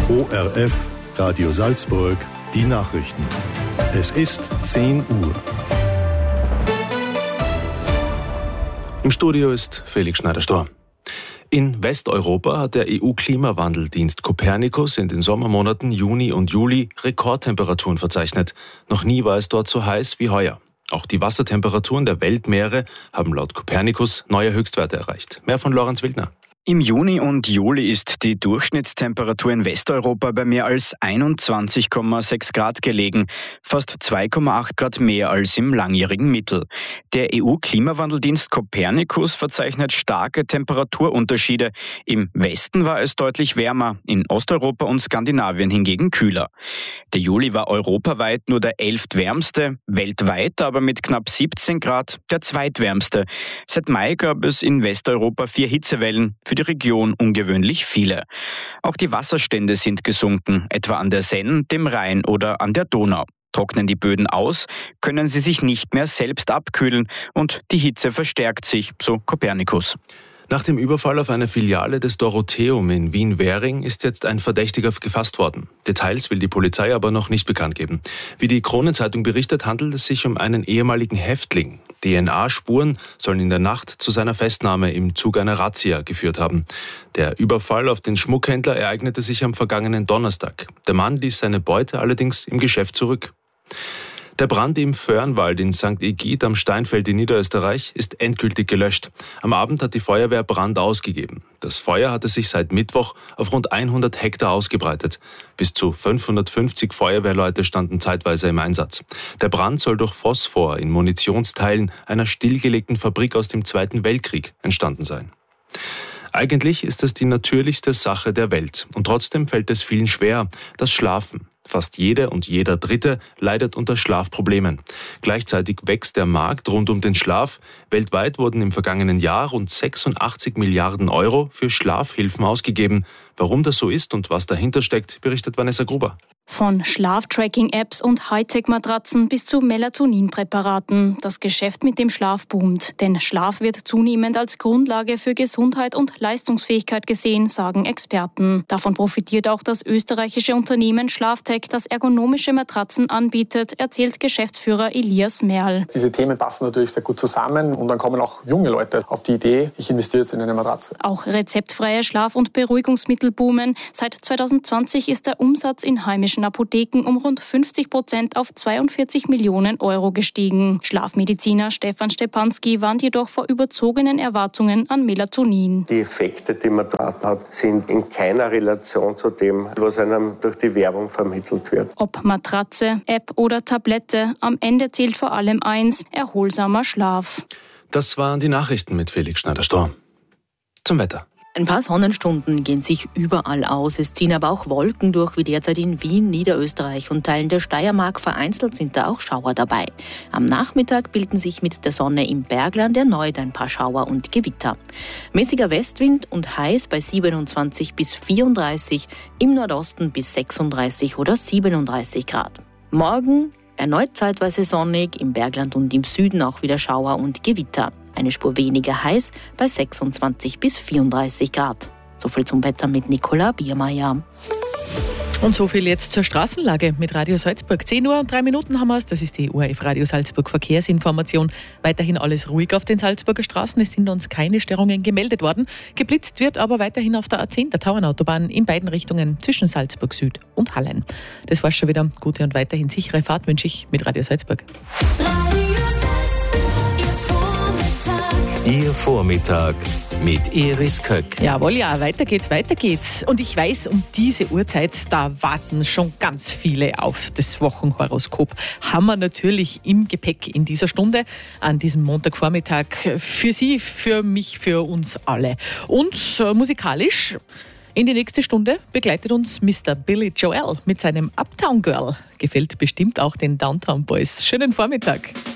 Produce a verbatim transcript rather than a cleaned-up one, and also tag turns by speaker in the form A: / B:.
A: O R F, Radio Salzburg, die Nachrichten. Es ist zehn Uhr.
B: Im Studio ist Felix Schneider-Storr. In Westeuropa hat der E U-Klimawandeldienst Copernicus in den Sommermonaten Juni und Juli Rekordtemperaturen verzeichnet. Noch nie war es dort so heiß wie heuer. Auch die Wassertemperaturen der Weltmeere haben laut Copernicus neue Höchstwerte erreicht. Mehr von Lorenz Wildner.
C: Im Juni und Juli ist die Durchschnittstemperatur in Westeuropa bei mehr als einundzwanzig Komma sechs Grad gelegen, fast zwei Komma acht Grad mehr als im langjährigen Mittel. Der E U-Klimawandeldienst Copernicus verzeichnet starke Temperaturunterschiede. Im Westen war es deutlich wärmer, in Osteuropa und Skandinavien hingegen kühler. Der Juli war europaweit nur der elftwärmste, weltweit aber mit knapp siebzehn Grad der zweitwärmste. Seit Mai gab es in Westeuropa vier Hitzewellen, für die Region ungewöhnlich viele. Auch die Wasserstände sind gesunken, etwa an der Senn, dem Rhein oder an der Donau. Trocknen die Böden aus, können sie sich nicht mehr selbst abkühlen und die Hitze verstärkt sich, so Copernicus.
B: Nach dem Überfall auf eine Filiale des Dorotheum in Wien-Währing ist jetzt ein Verdächtiger gefasst worden. Details will die Polizei aber noch nicht bekannt geben. Wie die Kronenzeitung berichtet, handelt es sich um einen ehemaligen Häftling. D N A-Spuren sollen in der Nacht zu seiner Festnahme im Zuge einer Razzia geführt haben. Der Überfall auf den Schmuckhändler ereignete sich am vergangenen Donnerstag. Der Mann ließ seine Beute allerdings im Geschäft zurück. Der Brand im Föhrenwald in Sankt Egid am Steinfeld in Niederösterreich ist endgültig gelöscht. Am Abend hat die Feuerwehr Brand ausgegeben. Das Feuer hatte sich seit Mittwoch auf rund hundert Hektar ausgebreitet. Bis zu fünfhundertfünfzig Feuerwehrleute standen zeitweise im Einsatz. Der Brand soll durch Phosphor in Munitionsteilen einer stillgelegten Fabrik aus dem Zweiten Weltkrieg entstanden sein. Eigentlich ist es die natürlichste Sache der Welt. Und trotzdem fällt es vielen schwer, das Schlafen. Fast jede und jeder Dritte leidet unter Schlafproblemen. Gleichzeitig wächst der Markt rund um den Schlaf. Weltweit wurden im vergangenen Jahr rund sechsundachtzig Milliarden Euro für Schlafhilfen ausgegeben. Warum das so ist und was dahinter steckt, berichtet Vanessa Gruber.
D: Von Schlaftracking-Apps und Hightech-Matratzen bis zu Melatoninpräparaten. Das Geschäft mit dem Schlaf boomt. Denn Schlaf wird zunehmend als Grundlage für Gesundheit und Leistungsfähigkeit gesehen, sagen Experten. Davon profitiert auch das österreichische Unternehmen Schlaftech, das ergonomische Matratzen anbietet, erzählt Geschäftsführer Elias Merl.
E: Diese Themen passen natürlich sehr gut zusammen und dann kommen auch junge Leute auf die Idee, ich investiere jetzt in eine Matratze.
D: Auch rezeptfreie Schlaf- und Beruhigungsmittel boomen. Seit zweitausendzwanzig ist der Umsatz in heimischen Apotheken um rund fünfzig Prozent auf zweiundvierzig Millionen Euro gestiegen. Schlafmediziner Stefan Stepanski warnt jedoch vor überzogenen Erwartungen an Melatonin.
F: Die Effekte, die man dort hat, sind in keiner Relation zu dem, was einem durch die Werbung vermittelt wird.
D: Ob Matratze, App oder Tablette, am Ende zählt vor allem eins: erholsamer Schlaf.
B: Das waren die Nachrichten mit Felix Schneider-Storr. Zum Wetter.
G: Ein paar Sonnenstunden gehen sich überall aus. Es ziehen aber auch Wolken durch, wie derzeit in Wien, Niederösterreich und Teilen der Steiermark. Vereinzelt sind da auch Schauer dabei. Am Nachmittag bilden sich mit der Sonne im Bergland erneut ein paar Schauer und Gewitter. Mäßiger Westwind und heiß bei siebenundzwanzig bis vierunddreißig, im Nordosten bis sechsunddreißig oder siebenunddreißig Grad. Morgen erneut zeitweise sonnig, im Bergland und im Süden auch wieder Schauer und Gewitter. Eine Spur weniger heiß bei sechsundzwanzig bis vierunddreißig Grad. So viel zum Wetter mit Nicola Biermeier.
H: Und so viel jetzt zur Straßenlage mit Radio Salzburg. zehn Uhr und drei Minuten haben wir es. Das ist die O R F Radio Salzburg Verkehrsinformation. Weiterhin alles ruhig auf den Salzburger Straßen. Es sind uns keine Störungen gemeldet worden. Geblitzt wird aber weiterhin auf der A zehn, der Tauernautobahn, in beiden Richtungen zwischen Salzburg Süd und Hallein. Das war's schon wieder. Gute und weiterhin sichere Fahrt wünsche ich mit Radio Salzburg.
I: Ihr Vormittag mit Iris Köck.
H: Jawohl, ja, weiter geht's, weiter geht's. Und ich weiß, um diese Uhrzeit, da warten schon ganz viele auf das Wochenhoroskop. Haben wir natürlich im Gepäck in dieser Stunde an diesem Montagvormittag für Sie, für mich, für uns alle. Und äh, musikalisch in die nächste Stunde begleitet uns Mister Billy Joel mit seinem Uptown Girl. Gefällt bestimmt auch den Downtown Boys. Schönen Vormittag.